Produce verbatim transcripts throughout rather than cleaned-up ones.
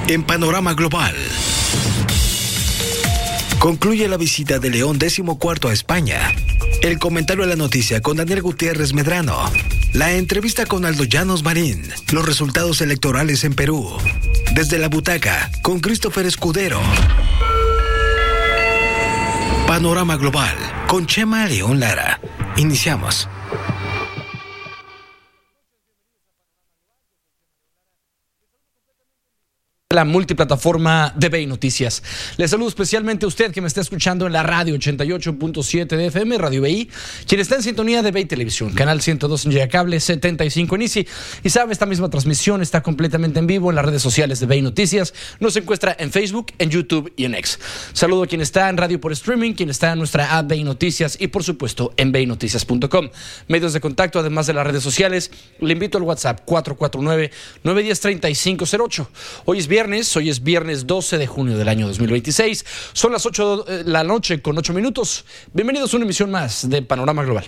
En Panorama Global. Concluye la visita de León decimocuarto a España. El comentario de la noticia con Daniel Gutiérrez Medrano. La entrevista con Aldo Llanos Marín. Los resultados electorales en Perú. Desde la butaca con Christopher Escudero. Panorama Global con Chema León Lara. Iniciamos. La multiplataforma de B I Noticias. Les saludo especialmente a usted que me está escuchando en la radio ochenta y ocho punto siete de F M, Radio B I, quien está en sintonía de B I Televisión, canal ciento dos en Cable, setenta y cinco en Easy. Y sabe, esta misma transmisión está completamente en vivo en las redes sociales de B I Noticias. Nos encuentra en Facebook, en YouTube y en X. Saludo a quien está en radio por streaming, quien está en nuestra app B I Noticias y por supuesto en B I Noticias punto com. Medios de contacto, además de las redes sociales, le invito al WhatsApp cuatro cuatro nueve, nueve uno cero, tres cinco cero ocho. Hoy es viernes. Hoy es viernes doce de junio del año dos mil veintiséis. Son las ocho de la noche con ocho minutos. Bienvenidos a una emisión más de Panorama Global.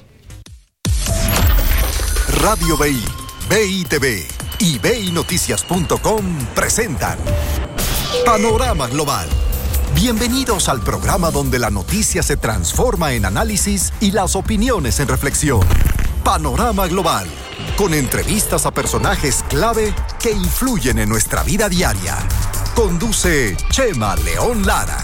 Radio B I, B I T V y B I Noticias punto com presentan Panorama Global. Bienvenidos al programa donde la noticia se transforma en análisis y las opiniones en reflexión. Panorama Global, con entrevistas a personajes clave que influyen en nuestra vida diaria. Conduce Chema León Lara.